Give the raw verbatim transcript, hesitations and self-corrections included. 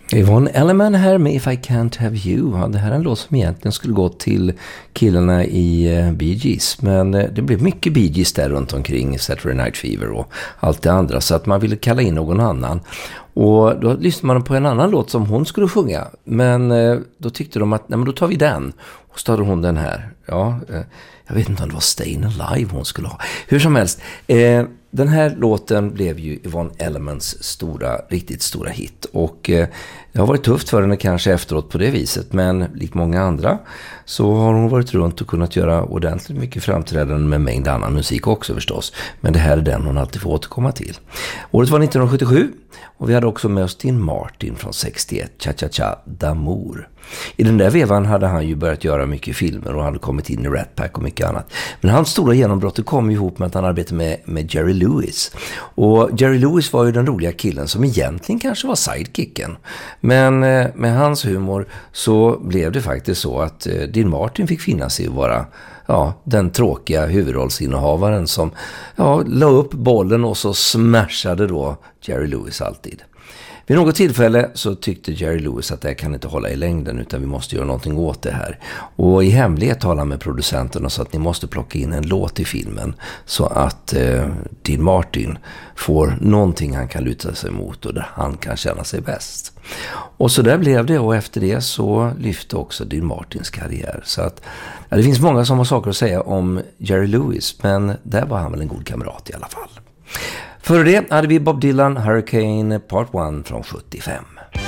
Yvonne Elliman här med If I Can't Have You. Ja, det här är en låt som egentligen skulle gå till killarna i uh, Bee Gees. Men uh, det blev mycket Bee Gees där runt omkring Saturday Night Fever och allt det andra. Så att man ville kalla in någon annan. Och då lyssnade man på en annan låt som hon skulle sjunga. Men uh, då tyckte de att nej, men då tar vi den. Och så tar hon den här. Ja, uh, jag vet inte om det var Stayin' Alive hon skulle ha. Hur som helst. Uh, Den här låten blev ju Yvonne Ellimans stora, riktigt stora hit. Och eh, det har varit tufft för henne kanske efteråt på det viset. Men likt många andra så har hon varit runt och kunnat göra ordentligt mycket framträdanden med mängd annan musik också förstås. Men det här är den hon alltid får återkomma till. Året var nittonhundrasjuttiosju och vi hade också med oss Dean Martin från sextioett, Cha Cha Cha D'Amour. I den där vevan hade han ju börjat göra mycket filmer och hade kommit in i Rat Pack och mycket annat. Men hans stora genombrott kom ihop med att han arbetade med, med Jerry Lewis. Och Jerry Lewis var ju den roliga killen som egentligen kanske var sidekicken. Men eh, med hans humor så blev det faktiskt så att eh, Dean Martin fick finna sig att vara ja, den tråkiga huvudrollsinnehavaren som ja, la upp bollen och så smashade då Jerry Lewis alltid. Vid något tillfälle så tyckte Jerry Lewis att det kan inte hålla i längden utan vi måste göra någonting åt det här. Och i hemlighet talade han med producenten och sa att ni måste plocka in en låt i filmen så att eh, Dean Martin får någonting han kan luta sig mot och där han kan känna sig bäst. Och så där blev det och efter det så lyfte också Dean Martins karriär. Så att ja, det finns många som har saker att säga om Jerry Lewis men där var han väl en god kamrat i alla fall. Före det hade vi Bob Dylan, Hurricane Part ett från sjuttiofem.